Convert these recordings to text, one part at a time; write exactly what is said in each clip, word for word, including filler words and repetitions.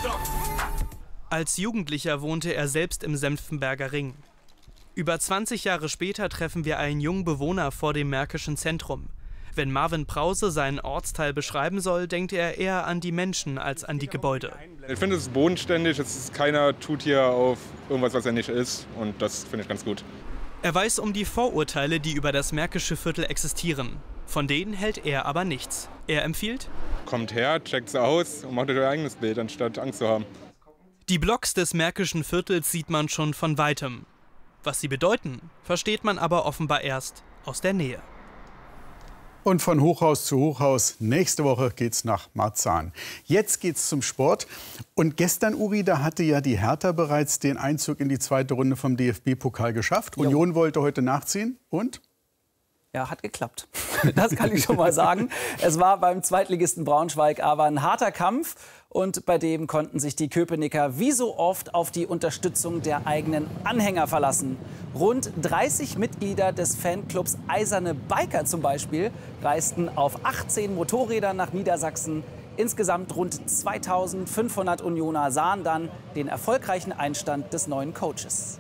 Als Jugendlicher wohnte er selbst im Senftenberger Ring. Über zwanzig Jahre später treffen wir einen jungen Bewohner vor dem Märkischen Zentrum. Wenn Marvin Prause seinen Ortsteil beschreiben soll, denkt er eher an die Menschen als an die Gebäude. Ich finde, es ist bodenständig, es ist, keiner tut hier auf irgendwas, was er nicht ist, und das finde ich ganz gut. Er weiß um die Vorurteile, die über das Märkische Viertel existieren. Von denen hält er aber nichts. Er empfiehlt: Kommt her, checkt's aus und macht euch euer eigenes Bild, anstatt Angst zu haben. Die Blocks des Märkischen Viertels sieht man schon von weitem. Was sie bedeuten, versteht man aber offenbar erst aus der Nähe. Und von Hochhaus zu Hochhaus, nächste Woche geht's nach Marzahn. Jetzt geht's zum Sport. Und gestern, Uri, da hatte ja die Hertha bereits den Einzug in die zweite Runde vom D F B-Pokal geschafft. Jo. Union wollte heute nachziehen und? Ja, hat geklappt. Das kann ich schon mal sagen. Es war beim Zweitligisten Braunschweig aber ein harter Kampf. Und bei dem konnten sich die Köpenicker wie so oft auf die Unterstützung der eigenen Anhänger verlassen. Rund dreißig Mitglieder des Fanclubs Eiserne Biker zum Beispiel reisten auf achtzehn Motorrädern nach Niedersachsen. Insgesamt rund zweitausendfünfhundert Unioner sahen dann den erfolgreichen Einstand des neuen Coaches.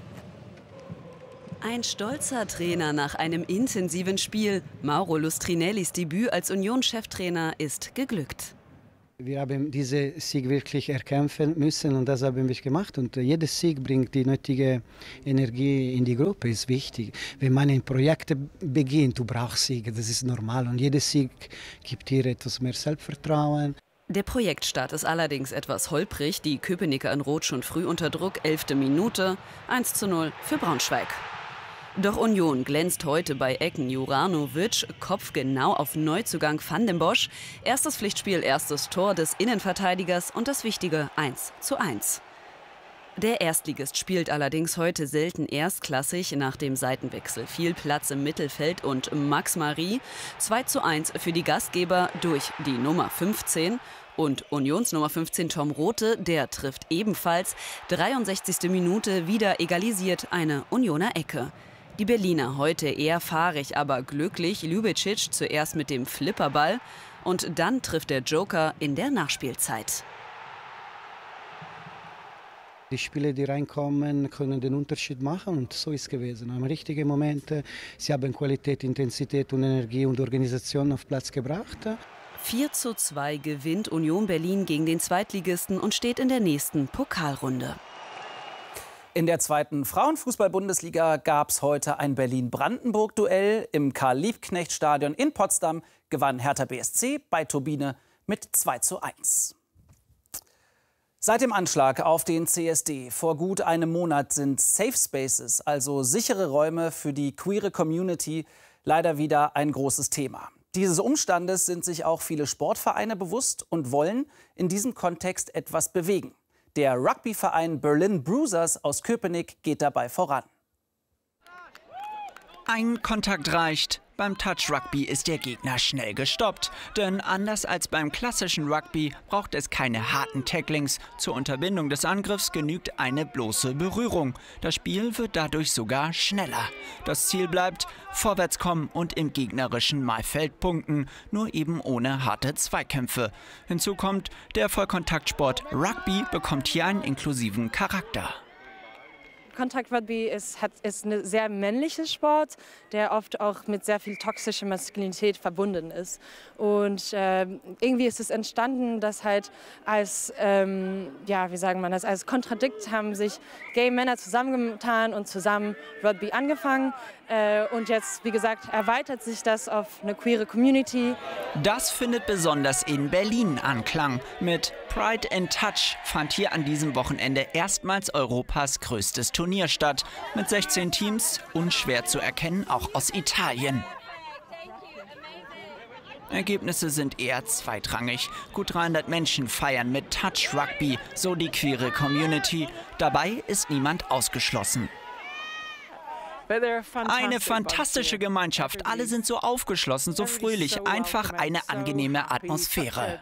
Ein stolzer Trainer nach einem intensiven Spiel. Mauro Lustrinellis Debüt als Union-Cheftrainer ist geglückt. Wir haben diesen Sieg wirklich erkämpfen müssen und das haben wir gemacht. Und jeder Sieg bringt die nötige Energie in die Gruppe, ist wichtig. Wenn man ein Projekt beginnt, du brauchst Siege, das ist normal. Und jeder Sieg gibt dir etwas mehr Selbstvertrauen. Der Projektstart ist allerdings etwas holprig. Die Köpenicker in Rot schon früh unter Druck, elfte Minute, eins zu null für Braunschweig. Doch Union glänzt heute bei Ecken. Juranovic, kopfgenau auf Neuzugang Van den Bosch. Erstes Pflichtspiel, erstes Tor des Innenverteidigers und das wichtige eins zu eins. Der Erstligist spielt allerdings heute selten erstklassig. Nach dem Seitenwechsel viel Platz im Mittelfeld und Max Marie. zwei zu eins für die Gastgeber durch die Nummer fünfzehn. Und Unionsnummer fünfzehn Tom Rothe, der trifft ebenfalls. dreiundsechzigste Minute, wieder egalisiert eine Unioner Ecke. Die Berliner heute eher fahrig, aber glücklich. Ljubicic zuerst mit dem Flipperball und dann trifft der Joker in der Nachspielzeit. Die Spieler, die reinkommen, können den Unterschied machen und so ist es gewesen. Am richtigen Moment, sie haben Qualität, Intensität und Energie und Organisation auf Platz gebracht. vier zu zwei gewinnt Union Berlin gegen den Zweitligisten und steht in der nächsten Pokalrunde. In der zweiten Frauenfußball-Bundesliga gab es heute ein Berlin-Brandenburg-Duell. Im Karl-Liebknecht-Stadion in Potsdam gewann Hertha B S C bei Turbine mit zwei zu eins. Seit dem Anschlag auf den C S D vor gut einem Monat sind Safe Spaces, also sichere Räume für die queere Community, leider wieder ein großes Thema. Dieses Umstandes sind sich auch viele Sportvereine bewusst und wollen in diesem Kontext etwas bewegen. Der Rugbyverein Berlin Bruisers aus Köpenick geht dabei voran. Ein Kontakt reicht. Beim Touch-Rugby ist der Gegner schnell gestoppt. Denn anders als beim klassischen Rugby braucht es keine harten Tacklings. Zur Unterbindung des Angriffs genügt eine bloße Berührung. Das Spiel wird dadurch sogar schneller. Das Ziel bleibt, vorwärts kommen und im gegnerischen Maifeld punkten. Nur eben ohne harte Zweikämpfe. Hinzu kommt, der Vollkontaktsport Rugby bekommt hier einen inklusiven Charakter. Kontakt-Rugby ist, hat, ist ein sehr männlicher Sport, der oft auch mit sehr viel toxischer Maskulinität verbunden ist. Und äh, irgendwie ist es entstanden, dass halt als, ähm, ja, wie sagen man das, als Kontradikt haben sich Gay-Männer zusammengetan und zusammen Rugby angefangen. Äh, und jetzt, wie gesagt, erweitert sich das auf eine queere Community. Das findet besonders in Berlin Anklang. Mit Pride in Touch fand hier an diesem Wochenende erstmals Europas größtes Turnier statt. Mit sechzehn Teams, unschwer zu erkennen, auch aus Italien. Ergebnisse sind eher zweitrangig. Gut dreihundert Menschen feiern mit Touch Rugby, so die queere Community. Dabei ist niemand ausgeschlossen. Eine fantastische Gemeinschaft. Alle sind so aufgeschlossen, so fröhlich. Einfach eine angenehme Atmosphäre.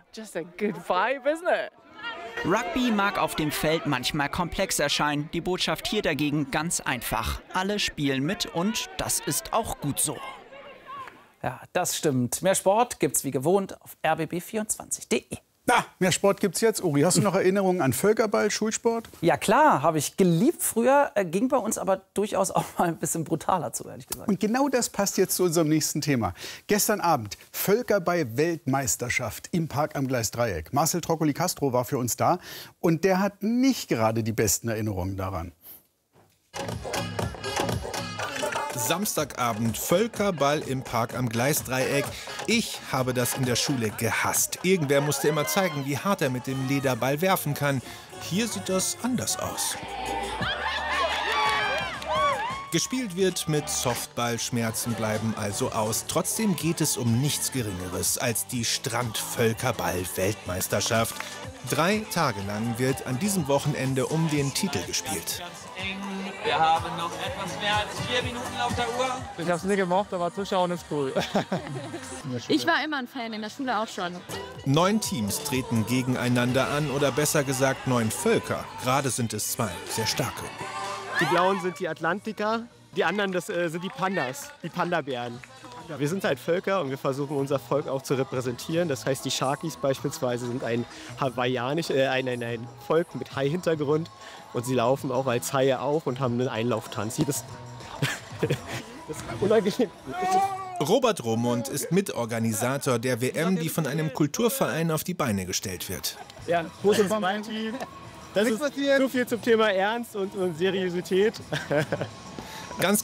Rugby mag auf dem Feld manchmal komplex erscheinen. Die Botschaft hier dagegen ganz einfach. Alle spielen mit und das ist auch gut so. Ja, das stimmt. Mehr Sport gibt's wie gewohnt auf r b b vierundzwanzig punkt de. Na, mehr Sport gibt's jetzt. Uri, hast du noch Erinnerungen an Völkerball, Schulsport? Ja klar, habe ich geliebt früher, äh, ging bei uns aber durchaus auch mal ein bisschen brutaler zu, ehrlich gesagt. Und genau das passt jetzt zu unserem nächsten Thema. Gestern Abend Völkerball-Weltmeisterschaft im Park am Gleisdreieck. Marcel Troccoli-Castro war für uns da und der hat nicht gerade die besten Erinnerungen daran. Samstagabend Völkerball im Park am Gleisdreieck. Ich habe das in der Schule gehasst. Irgendwer musste immer zeigen, wie hart er mit dem Lederball werfen kann. Hier sieht das anders aus. Gespielt wird mit Softball, Schmerzen bleiben also aus. Trotzdem geht es um nichts Geringeres als die Strandvölkerball-Weltmeisterschaft. Drei Tage lang wird an diesem Wochenende um den Titel gespielt. Wir haben noch etwas mehr als vier Minuten auf der Uhr. Ich habe es nie gemocht, aber zuschauen ist cool. Ich war immer ein Fan, in der Schule auch schon. Neun Teams treten gegeneinander an oder besser gesagt neun Völker. Gerade sind es zwei, sehr starke. Die Blauen sind die Atlantiker, die anderen das, äh, sind die Pandas, die Panda-Bären. Wir sind halt Völker und wir versuchen unser Volk auch zu repräsentieren. Das heißt, die Sharkies beispielsweise sind ein hawaiianisch, äh, ein, ein, ein Volk mit Hai-Hintergrund und sie laufen auch als Haie auf und haben einen Einlauftanz. Das, das ist unangenehm. Robert Romund ist Mitorganisator der W M, die von einem Kulturverein auf die Beine gestellt wird. Ja, großes Team. Das ist so viel zum Thema Ernst und, und Seriosität. Ganz